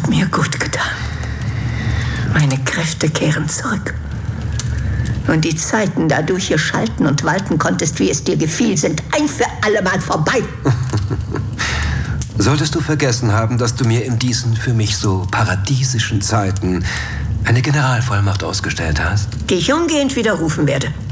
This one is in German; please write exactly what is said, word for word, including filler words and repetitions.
hat mir gut getan. Meine Kräfte kehren zurück. Und die Zeiten, da du hier schalten und walten konntest, wie es dir gefiel, sind ein für alle Mal vorbei. Solltest du vergessen haben, dass du mir in diesen für mich so paradiesischen Zeiten eine Generalvollmacht ausgestellt hast? Die ich umgehend widerrufen werde.